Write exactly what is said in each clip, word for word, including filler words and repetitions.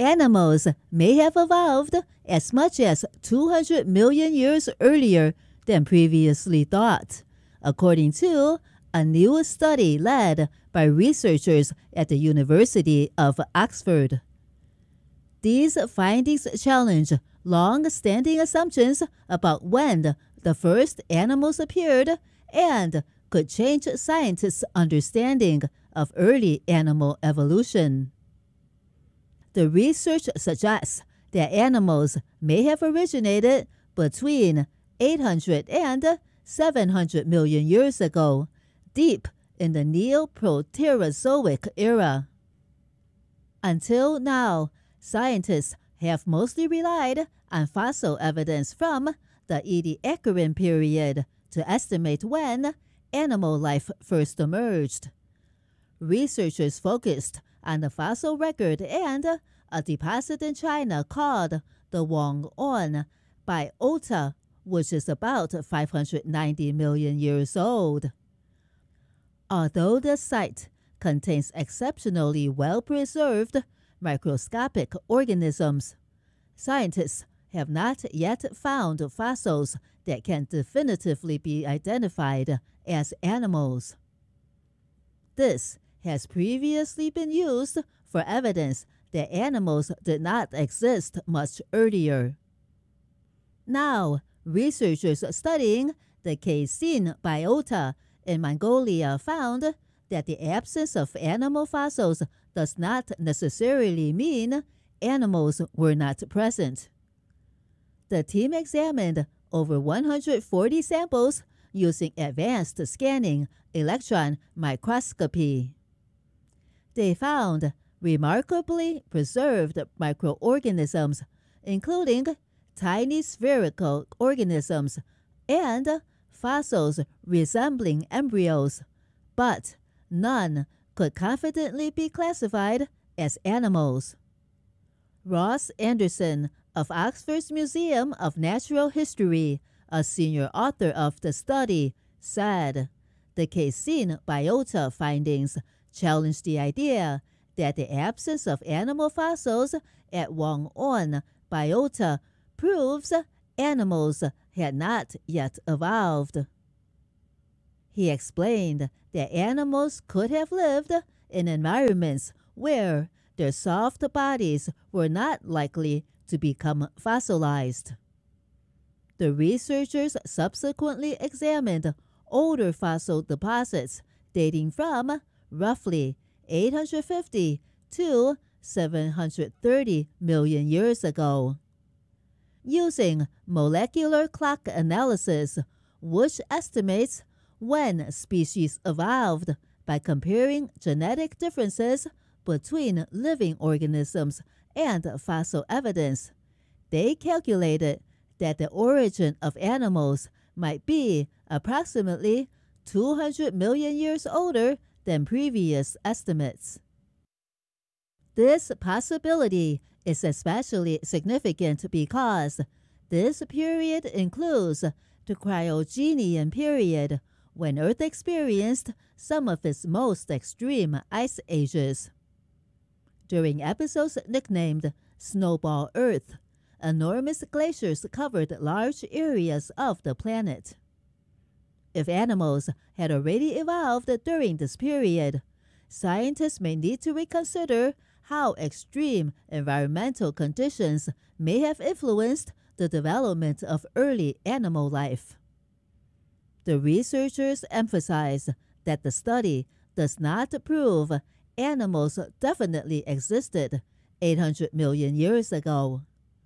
animals may have evolved as much as two hundred million years earlier than previously thought, according to a new study led by researchers at the University of Oxford. These findings challenge long-standing assumptions about when the first animals appeared and could change scientists' understanding of early animal evolution. The research suggests that animals may have originated between eight hundred and seven hundred million years ago, deep in the Neoproterozoic era. Until now, scientists have mostly relied on fossil evidence from the Ediacaran period to estimate when animal life first emerged. Researchers focused on the fossil record and a deposit in China called the Wang'an biota, which is about five hundred ninety million years old. Although the site contains exceptionally well-preserved microscopic organisms, scientists have not yet found fossils that can definitively be identified as animals. This has previously been used for evidence that animals did not exist much earlier. Now, researchers studying the Kachin biota in Mongolia found that the absence of animal fossils does not necessarily mean animals were not present. The team examined over one hundred forty samples using advanced scanning electron microscopy. They found remarkably preserved microorganisms, including tiny spherical organisms and fossils resembling embryos, but none could confidently be classified as animals. Ross Anderson of Oxford's Museum of Natural History, a senior author of the study, said the Kachin biota findings challenge the idea that the absence of animal fossils at Wang'an biota proves animals had not yet evolved. He explained that animals could have lived in environments where their soft bodies were not likely to become fossilized. The researchers subsequently examined older fossil deposits dating from roughly eight hundred fifty to seven hundred thirty million years ago. Using molecular clock analysis, which estimates when species evolved by comparing genetic differences between living organisms and fossil evidence, they calculated that the origin of animals might be approximately two hundred million years older than previous estimates. This possibility is especially significant because this period includes the Cryogenian period, when Earth experienced some of its most extreme ice ages. During episodes nicknamed Snowball Earth, enormous glaciers covered large areas of the planet. If animals had already evolved during this period, scientists may need to reconsider how extreme environmental conditions may have influenced the development of early animal life. The researchers emphasize that the study does not prove animals definitely existed eight hundred million years ago.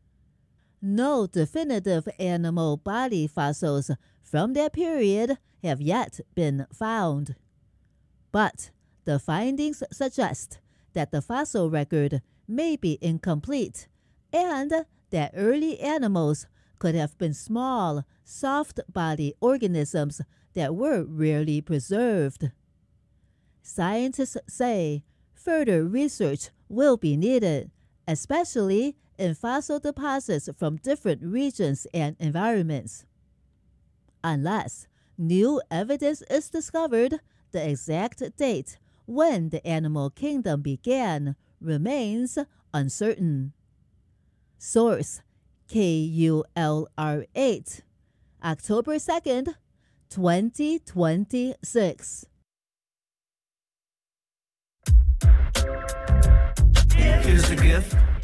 No definitive animal body fossils from that period have yet been found. But the findings suggest that the fossil record may be incomplete and that early animals could have been small, soft-body organisms that were rarely preserved. Scientists say further research will be needed, especially in fossil deposits from different regions and environments. Unless new evidence is discovered, the exact date when the animal kingdom began remains uncertain. Source: K U L R eight, October second, twenty twenty-six. Here's a gift